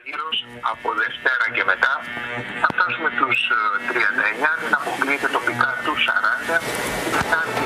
γύρος από Δευτέρα και μετά θα φτάσουμε τους 39, δεν αποκλείεται τοπικά τους 40 και μετά